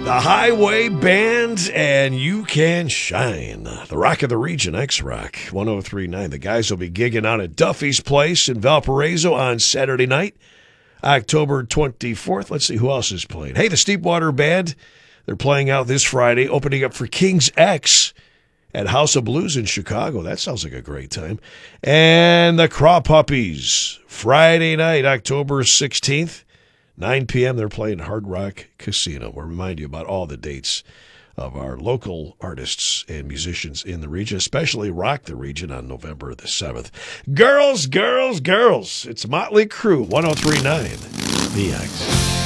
The Highway Band, and You Can Shine. The Rock of the Region, X-Rock, 103.9. The guys will be gigging out at Duffy's Place in Valparaiso on Saturday night, October 24th. Let's see who else is playing. Hey, the Steepwater Band, they're playing out this Friday, opening up for King's X at House of Blues in Chicago. That sounds like a great time. And the Craw Puppies, Friday night, October 16th. 9 p.m., they're playing Hard Rock Casino. We'll remind you about all the dates of our local artists and musicians in the region, especially Rock the Region on November the 7th. Girls, girls, girls. It's Motley Crue, 103.9 VX.